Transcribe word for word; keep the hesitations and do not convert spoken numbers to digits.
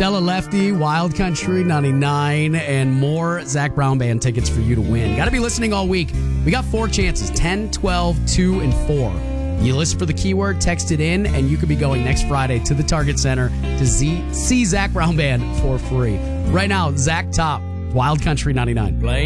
Stella Lefty, Wild Country ninety-nine, and more Zach Brown Band tickets for you to win. Got to be listening all week. We got four chances, ten, twelve, two, and four. You listen for the keyword, text it in, and you could be going next Friday to the Target Center to see, see Zach Brown Band for free. Right now, Zach top, Wild Country ninety-nine. Play.